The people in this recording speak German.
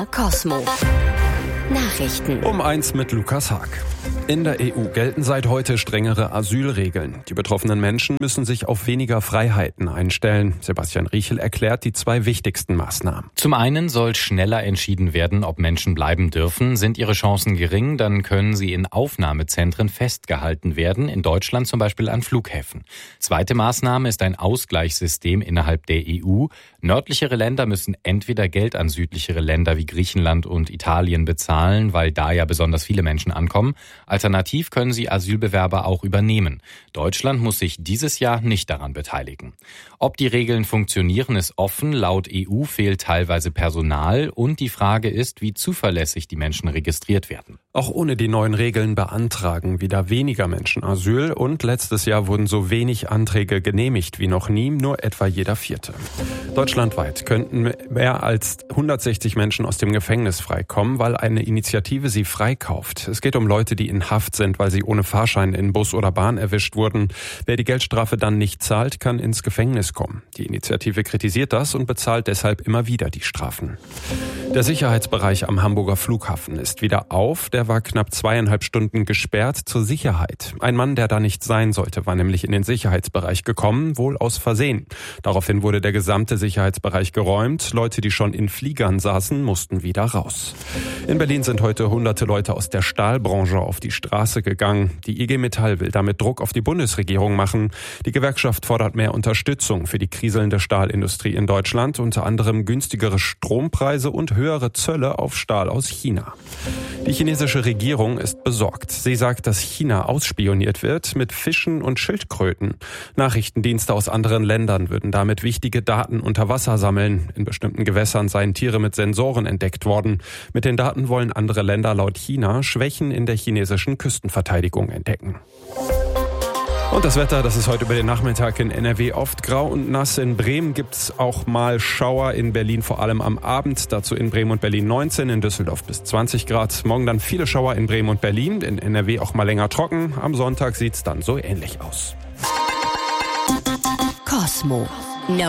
Cosmo. Nachrichten. Um 1 mit Lukas Haag. In der EU gelten seit heute strengere Asylregeln. Die betroffenen Menschen müssen sich auf weniger Freiheiten einstellen. Sebastian Riechel erklärt die 2 wichtigsten Maßnahmen. Zum einen soll schneller entschieden werden, ob Menschen bleiben dürfen. Sind ihre Chancen gering, dann können sie in Aufnahmezentren festgehalten werden, in Deutschland zum Beispiel an Flughäfen. Zweite Maßnahme ist ein Ausgleichssystem innerhalb der EU. Nördlichere Länder müssen entweder Geld an südlichere Länder wie Griechenland und Italien bezahlen, weil da ja besonders viele Menschen ankommen. Alternativ können sie Asylbewerber auch übernehmen. Deutschland muss sich dieses Jahr nicht daran beteiligen. Ob die Regeln funktionieren, ist offen. Laut EU fehlt teilweise Personal und die Frage ist, wie zuverlässig die Menschen registriert werden. Auch ohne die neuen Regeln beantragen wieder weniger Menschen Asyl und letztes Jahr wurden so wenig Anträge genehmigt wie noch nie, nur etwa jeder 4. Deutschlandweit könnten mehr als 160 Menschen aus dem Gefängnis freikommen, weil eine Initiative sie freikauft. Es geht um Leute, die in Haft sind, weil sie ohne Fahrschein in Bus oder Bahn erwischt wurden. Wer die Geldstrafe dann nicht zahlt, kann ins Gefängnis kommen. Die Initiative kritisiert das und bezahlt deshalb immer wieder die Strafen. Der Sicherheitsbereich am Hamburger Flughafen ist wieder auf. Der war knapp 2,5 Stunden gesperrt zur Sicherheit. Ein Mann, der da nicht sein sollte, war nämlich in den Sicherheitsbereich gekommen, wohl aus Versehen. Daraufhin wurde der gesamte Sicherheitsbereich geräumt. Leute, die schon in Fliegern saßen, mussten wieder raus. In Berlin sind heute hunderte Leute aus der Stahlbranche auf die Straße gegangen. Die IG Metall will damit Druck auf die Bundesregierung machen. Die Gewerkschaft fordert mehr Unterstützung für die kriselnde Stahlindustrie in Deutschland, unter anderem günstigere Strompreise und höhere Zölle auf Stahl aus China. Die chinesische Regierung ist besorgt. Sie sagt, dass China ausspioniert wird mit Fischen und Schildkröten. Nachrichtendienste aus anderen Ländern würden damit wichtige Daten unter Wasser sammeln. In bestimmten Gewässern seien Tiere mit Sensoren entdeckt worden. Mit den Daten wollen andere Länder laut China Schwächen in der chinesischen Küstenverteidigung entdecken. Und das Wetter, das ist heute über den Nachmittag in NRW oft grau und nass. In Bremen gibt's auch mal Schauer, in Berlin vor allem am Abend. Dazu in Bremen und Berlin 19, in Düsseldorf bis 20 Grad. Morgen dann viele Schauer in Bremen und Berlin, in NRW auch mal länger trocken. Am Sonntag sieht's dann so ähnlich aus. Cosmo.